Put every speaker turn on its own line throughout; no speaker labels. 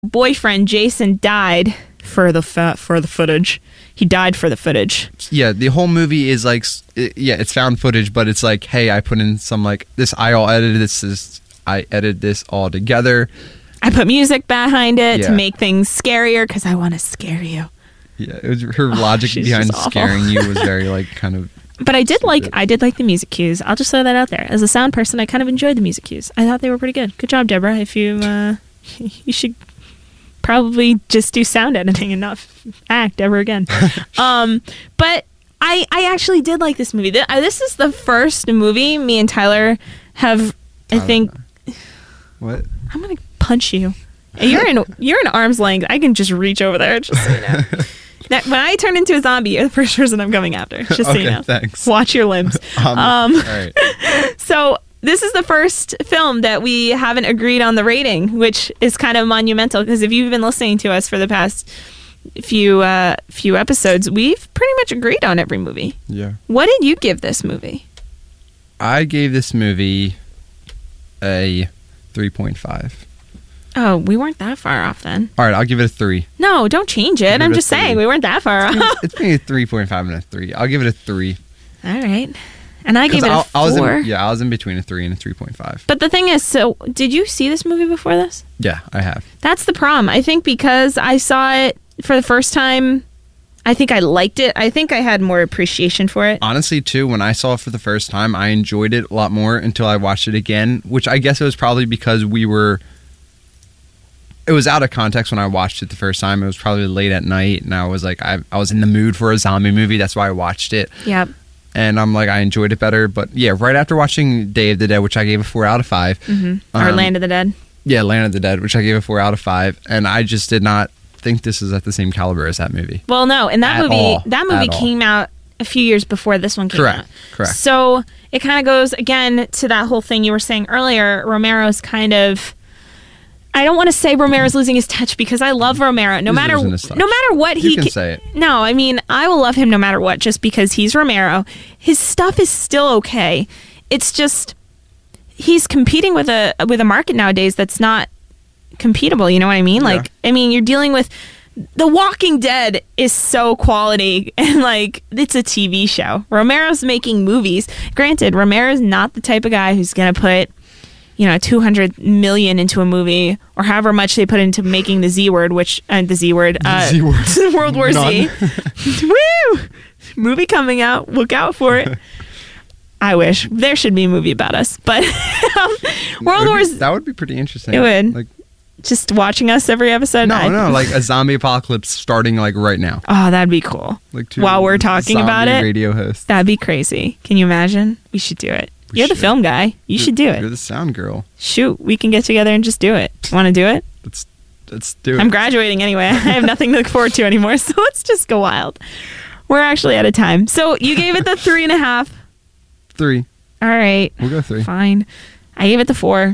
boyfriend Jason died for the footage. He died for the footage.
Yeah, the whole movie is like, it's found footage, but it's like, hey, I put in some like this. I edited this all together.
I put music behind it to make things scarier because I want to scare you.
Yeah, it was her logic behind scaring you was very like kind of.
But I did like the music cues. I'll just throw that out there. As a sound person, I kind of enjoyed the music cues. I thought they were pretty good. Good job, Deborah. If you you should probably just do sound editing and not act ever again. But I actually did like this movie. This is the first movie me and Tyler have. I think.
What?
I'm gonna punch you. You're in arm's length. I can just reach over there. Just so you know. When I turn into a zombie, you're the first person I'm coming after. Just so you know.
Thanks.
Watch your limbs.
All right.
So this is the first film that we haven't agreed on the rating, which is kind of monumental because if you've been listening to us for the past few episodes, we've pretty much agreed on every movie.
Yeah.
What did you give this movie?
I gave this movie a 3.5.
Oh, we weren't that far off then.
All right, I'll give it a 3.
No, don't change it. I'm just saying we weren't that far off.
It's maybe a 3.5 and a 3. I'll give it a 3.
All right. And I gave it a 4.
I was in between a 3 and a 3.5.
But the thing is, so did you see this movie before this?
Yeah, I have.
That's the problem. I think because I saw it for the first time, I think I liked it. I think I had more appreciation for it.
Honestly, too, when I saw it for the first time, I enjoyed it a lot more until I watched it again, which I guess it was probably because it was out of context when I watched it the first time. It was probably late at night, and I was like, I was in the mood for a zombie movie. That's why I watched it.
Yep.
And I'm like, I enjoyed it better. But yeah, right after watching Day of the Dead, which I gave a 4 out of 5.
Mm-hmm. Or Land of the Dead.
Yeah, Land of the Dead, which I gave a 4 out of 5. And I just did not think this is at the same caliber as that movie.
Well, no. And that movie came out a few years before this one came out.
Correct.
So it kind of goes, again, to that whole thing you were saying earlier. Romero's kind of... I don't want to say Romero's losing his touch because I love Romero. No matter what he
can say it.
No, I mean, I will love him no matter what just because he's Romero. His stuff is still okay. It's just he's competing with a market nowadays that's not competable, you know what I mean? Like I mean, you're dealing with The Walking Dead is so quality and like it's a TV show. Romero's making movies. Granted, Romero's not the type of guy who's going to put $200 million into a movie, or however much they put into making the Z Word, World War Z. Woo! Movie coming out. Look out for it. I wish there should be a movie about us, but World War Z.
That would be pretty interesting.
It would.
Like
just watching us every episode.
No, like a zombie apocalypse starting like right now.
Oh, that'd be cool.
Like
while we're talking about it,
radio host.
That'd be crazy. Can you imagine? We should do it. You're the film guy. You should do it.
You're the sound girl.
Shoot, we can get together and just do it. Want to do it?
Let's do it.
I'm graduating anyway. I have nothing to look forward to anymore, so let's just go wild. We're actually out of time. So you gave it the 3.5.
3.
All right.
We'll go 3.
Fine. I gave it the 4.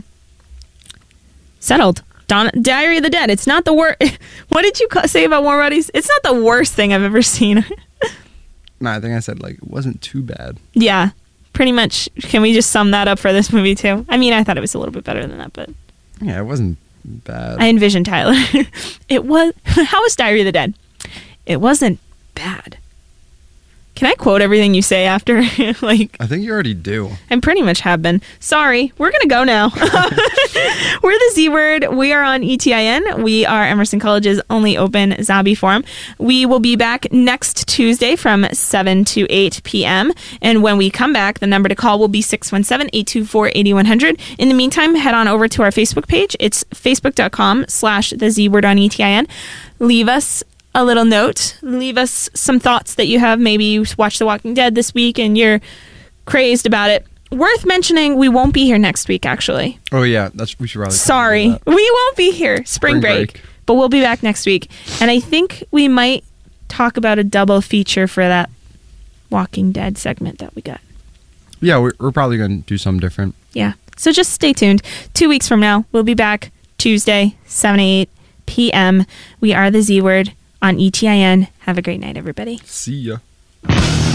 Settled. Diary of the Dead. It's not the worst. What did you say about Warm Bodies? It's not the worst thing I've ever seen.
No, I think I said like it wasn't too bad.
Yeah. Pretty much. Can we just sum that up for this movie too? I mean, I thought it was a little bit better than that, but
yeah, it wasn't bad.
I envisioned Tyler. It was. How was Diary of the Dead? It wasn't bad. Can I quote everything you say after? Like,
I think you already do.
I pretty much have been. Sorry, we're gonna go now. We're the Z Word. We are on ETIN. We are Emerson College's only open zombie forum. We will be back next Tuesday from 7 to 8 p.m. And when we come back, the number to call will be 617-824-8100. In the meantime, head on over to our Facebook page. It's facebook.com/the Z Word on ETIN. Leave us a little note. Leave us some thoughts that you have. Maybe you watched The Walking Dead this week and you're crazed about it. Worth mentioning, we won't be here next week, actually.
Oh, yeah. We should probably...
Sorry. We won't be here. Spring break. But we'll be back next week. And I think we might talk about a double feature for that Walking Dead segment that we got.
Yeah, we're probably going to do something different.
Yeah. So just stay tuned. 2 weeks from now, we'll be back Tuesday, 7 to 8 p.m. We are the Z Word on ETIN. Have a great night, everybody.
See ya.